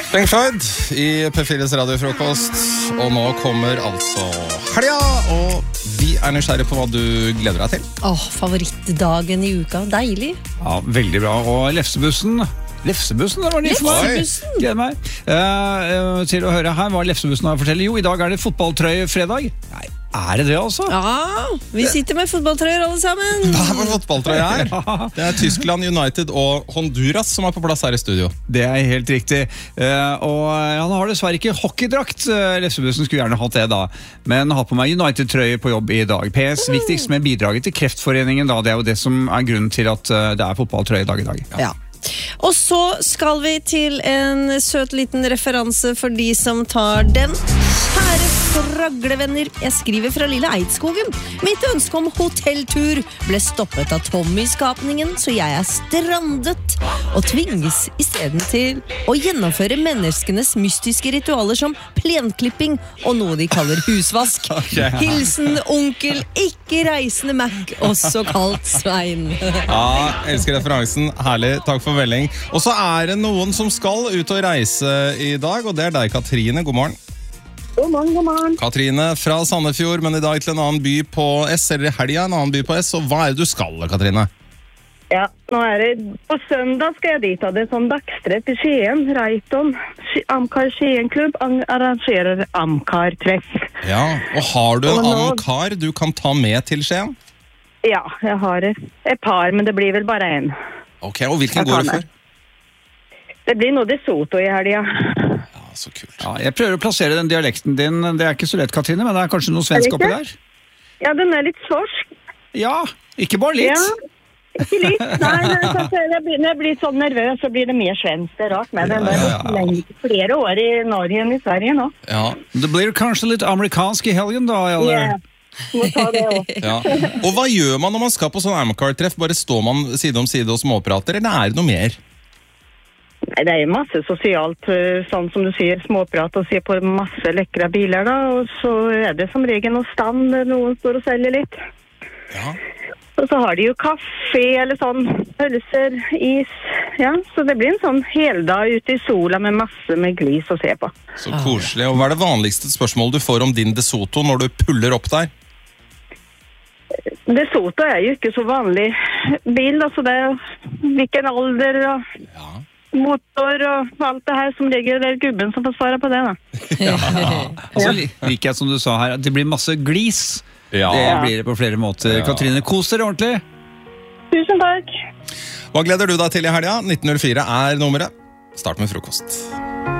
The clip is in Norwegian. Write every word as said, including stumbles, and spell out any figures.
Pink Floyd i P fires radiofrokost. Og nå kommer altså helga, og vi er nysgjerrige på hva du gleder deg til. Åh, favorittdagen i uka, deilig. Ja, veldig bra. Og Lefsebussen Lefsebussen, det var nytt for meg. Lefsebussen. Gleder meg. Uh, til å høre her hva Lefsebussen har å fortelle. Jo, i dag er det fotballtrøye fredag. Nei, er det det altså? Ja, vi sitter med fotballtrøyer alle sammen. Hva er fotballtrøye her? Det er Tyskland, United og Honduras som er på plass her i studio. Det er helt riktig. Uh, og han har dessverre ikke hockeydrakt. Uh, Lefsebussen skulle gjerne hatt det da. Men har på meg United-trøye på jobb i dag. P S, viktigst med bidraget til Kreftforeningen da. Det er jo det som er grunnen til at uh, det er fotballtrøye i dag i dag. Ja. Og så skal vi til en søt liten referanse for de som tar den. Kjære fraglevenner, jeg skriver fra Lille Eidskogen. Mitt ønske om hotelltur ble stoppet av Tommy-skapningen, så jeg er strandet og tvinges i stedet til å gjennomføre menneskenes mystiske ritualer som plenklipping og noe de kaller husvask. Okay. Hilsen onkel, ikke reisende Mac, også kalt Svein. Ja, elsker referansen. Herlig, takk for melding. Og så er det noen som skal ut og reise i dag, og det er deg, Katrine. God morgen. God morgen, god morgen. Katrine fra Sandefjord, men i dag til en annen by på S, eller i helga en annen by på S. Og hva er det du skal, Katrine? Ja, nå er det på søndag skal jeg dit av det som dagstreff i Skien. Reiton, Amcar Skienklubb, arrangerer Amcar-treff. Ja, og har du en Og nå- Amcar du kan ta med til Skien? Ja, jeg har et par, men det blir vel bare en. Ok, og hvilken Jeg går tar du med. for? Det blir noe De Soto i helga. Ja, så kult. Ja, jeg prøver å plassere den dialekten din. Det er ikke så lett, Katrine, men det er kanskje noe svensk Er det oppi ikke? der? Ja, den er litt svorsk. Ja, ikke bare litt. Ja, ikke litt. Nei, nei, så jeg blir, når jeg blir så nervøs, så blir det mer svensk. Det er rart, men den Ja, er ja, ja. lenge, flere år i Norge enn i Sverige nå. Ja, Det blir kanskje litt amerikansk i helgen da, eller? Ja, må ta det også. ja. Og hva gjør man når man skal på sånn Amcar-treff? Bare står man side om side og småprater, eller er det noe mer? Nei, det er jo masse sosialt, eh, sånn som du sier, småprat og se på masse lekre biler da, og så er det som regel noen stand der noen står og selger litt. Ja. Og så har de jo kaffe eller sånn, pølser, is, ja, så det blir en sånn heldag ute i sola med masse med glis å se på. Så koselig. Og hva er det vanligste spørsmålet du får om din De Soto når du puller opp der? De Soto er jo ikke så vanlig bil, altså det er hvilken alder og Ja. motor og alt det her som ligger, det er gubben som får svare på det da. Og så li- liker jeg som du sa her, at det blir masse glis. Ja. Det blir det på flere måter. Ja. Katrine, kos dere ordentlig. Tusen takk! Hva gleder du deg til i helga? nitten null fire er nummeret. Start med frokost.